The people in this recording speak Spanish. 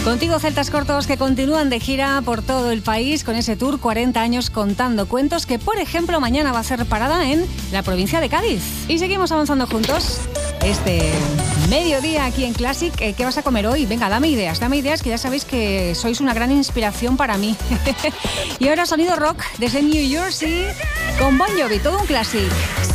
Contigo Celtas Cortos, que continúan de gira por todo el país con ese tour 40 años contando cuentos, que por ejemplo mañana va a ser parada en la provincia de Cádiz. Y seguimos avanzando juntos este mediodía aquí en Classic. ¿Qué vas a comer hoy? Venga, dame ideas, que ya sabéis que sois una gran inspiración para mí. Y ahora sonido rock desde New Jersey con Bon Jovi, todo un Classic.